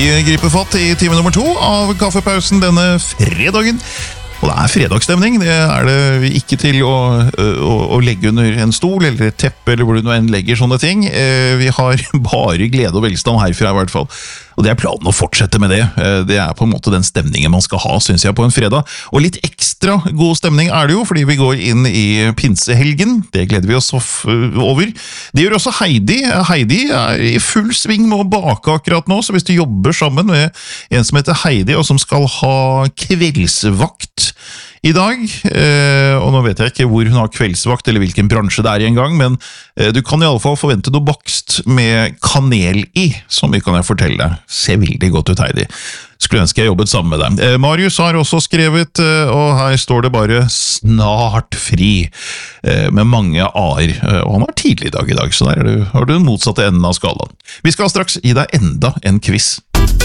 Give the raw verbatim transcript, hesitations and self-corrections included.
Vi griper fatt i time nummer to av kaffepausen denne fredagen. Og det er fredagsstemning, det er det ikke til å, å, å legge under en stol eller et teppe eller hvor du nå enn legger sånne ting. Vi har bare glede og velstand herfra i hvert fall. Og det er planen å fortsette med det. Det er på en måte den stemningen man skal ha, synes jeg, på en fredag. Og litt ekstra god stemning er det jo, fordi vi går inn i pinsehelgen. Det gleder vi oss over. Det gjør også Heidi. Heidi er i full sving med å bake akkurat nå, så hvis du jobber sammen med en som heter Heidi, og som skal ha kveldsvakt i dag, eh, og nå vet jeg ikke hvor hun har kveldsvakt eller hvilken bransje det er i en gang, men eh, du kan i alle fall forvente noe bakst med kanel i, som vi kan jeg fortelle deg. Ser veldig godt ut, Heidi. Skulle ønske jeg jobbet sammen med deg. Eh, Marius har også skrevet, eh, og her står det bare snart fri, eh, med mange a-er, eh, og han har tidlig dag i dag, så der er du, har du den motsatte enden av skalaen. Vi skal straks gi deg enda en quiz.